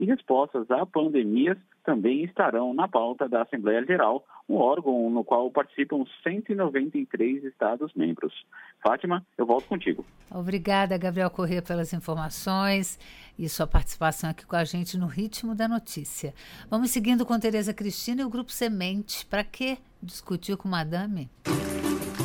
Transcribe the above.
e respostas a pandemias também estarão na pauta da Assembleia Geral, um órgão no qual participam 193 Estados-membros. Fátima, eu volto contigo. Obrigada, Gabriel Corrêa, pelas informações e sua participação aqui com a gente no Ritmo da Notícia. Vamos seguindo com Tereza Cristina e o Grupo Semente. Para que discutir com Madame?